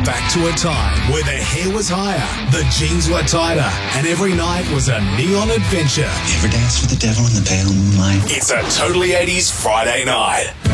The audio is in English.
back to a time where the hair was higher, the jeans were tighter, and every night was a neon adventure. You ever dance with the devil in the pale moonlight? It's a Totally 80s Friday night.